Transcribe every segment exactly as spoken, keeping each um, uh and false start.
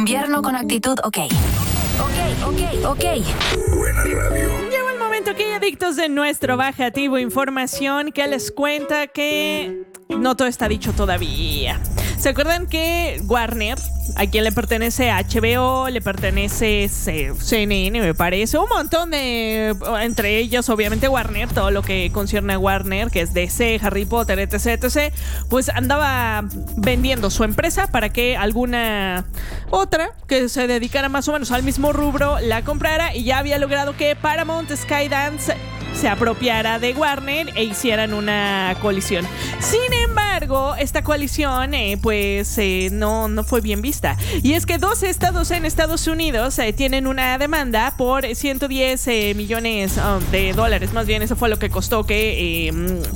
Invierno con actitud, ok. Ok, ok, ok. Buena radio. Llegó el momento que hay adictos de nuestro bajativo información que les cuenta que no todo está dicho todavía. ¿Se acuerdan que Warner, a quien le pertenece H B O, le pertenece C N N, me parece, un montón de, entre ellos obviamente Warner, todo lo que concierne a Warner, que es D C, Harry Potter, etc, etc, pues andaba vendiendo su empresa para que alguna otra que se dedicara más o menos al mismo rubro la comprara, y ya había logrado que Paramount Skydance se apropiara de Warner e hicieran una coalición. Sin embargo, esta coalición eh, pues eh, no, no fue bien vista. Y es que dos estados en Estados Unidos eh, tienen una demanda por ciento diez eh, millones oh, de dólares. Más bien, eso fue lo que costó que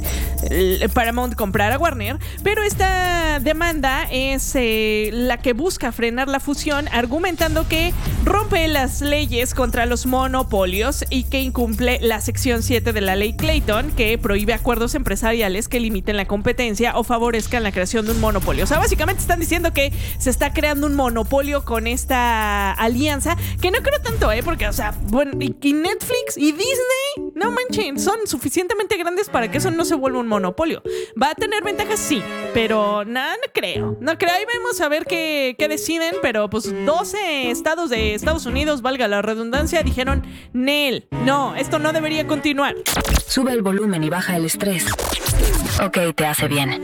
eh, Paramount comprara Warner. Pero esta demanda es eh, la que busca frenar la fusión, argumentando que rompe las leyes contra los monopolios y que incumple la sección siete de la ley Clayton, que prohíbe acuerdos empresariales que limiten la competencia o favorezcan la creación de un monopolio. O sea, básicamente están diciendo que se está creando un monopolio con esta alianza, que no creo tanto, ¿eh? Porque, o sea, bueno, y, y Netflix y Disney, no manchen, son suficientemente grandes para que eso no se vuelva un monopolio. ¿Va a tener ventajas? Sí, pero no, no creo. No creo. Ahí vamos a ver qué, qué deciden, pero pues doce estados de Estados Unidos, valga la redundancia, dijeron, Nel, no, esto no debería continuar. Sube el volumen y baja el estrés. Ok, te hace bien.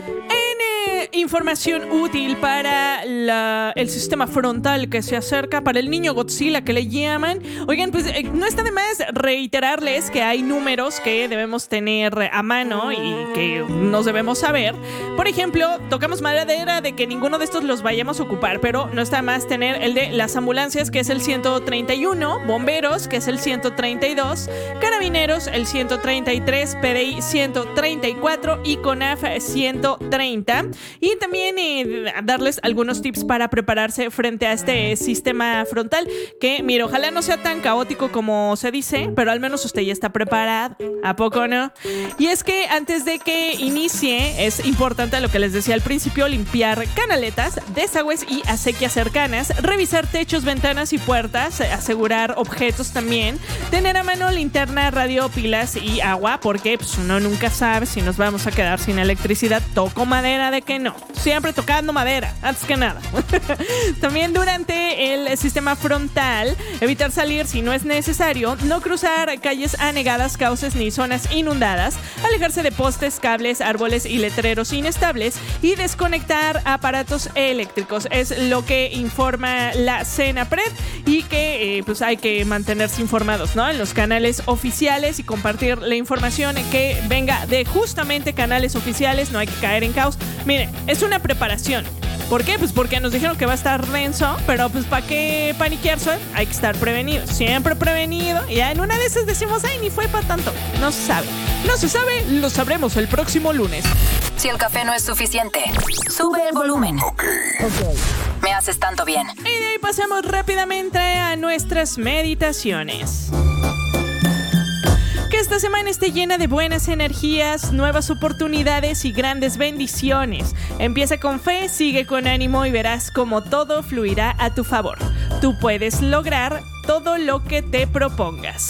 Información útil para la, el sistema frontal que se acerca, para el niño Godzilla que le llaman. Oigan, pues eh, no está de más reiterarles que hay números que debemos tener a mano y que nos debemos saber. Por ejemplo, tocamos madera de que ninguno de estos los vayamos a ocupar, pero no está de más tener el de las ambulancias, que es el ciento treinta y uno, bomberos, que es el ciento treinta y dos, carabineros, el ciento treinta y tres, P D I ciento treinta y cuatro y CONAF ciento treinta. Y también eh, darles algunos tips para prepararse frente a este sistema frontal, que, mire, ojalá no sea tan caótico como se dice, pero al menos usted ya está preparado. ¿A poco no? Y es que antes de que inicie, es importante lo que les decía al principio: limpiar canaletas, desagües y acequias cercanas, revisar techos, ventanas y puertas, asegurar objetos también, tener a mano linterna, radio, pilas y agua, porque pues, uno nunca sabe si nos vamos a quedar sin electricidad. Toco madera de que no. Siempre tocando madera, antes que nada. También durante el sistema frontal, evitar salir si no es necesario, no cruzar calles anegadas, cauces ni zonas inundadas, alejarse de postes, cables, árboles y letreros inestables y desconectar aparatos eléctricos. Es lo que informa la CENAPRED, y que eh, pues hay que mantenerse informados, ¿no?, en los canales oficiales y compartir la información que venga de justamente canales oficiales. No hay que caer en caos. Miren, es una preparación. ¿Por qué? Pues porque nos dijeron que va a estar denso, pero pues ¿para qué paniquearse? Hay que estar prevenido, siempre prevenido. Y ya en una de esas decimos, ay, ni fue para tanto. No se sabe. No se sabe, lo sabremos el próximo lunes. Si el café no es suficiente, sube el volumen. Ok. Ok. Me haces tanto bien. Y de ahí pasamos rápidamente a nuestras meditaciones. Que esta semana esté llena de buenas energías, nuevas oportunidades y grandes bendiciones. Empieza con fe, sigue con ánimo y verás cómo todo fluirá a tu favor. Tú puedes lograr todo lo que te propongas.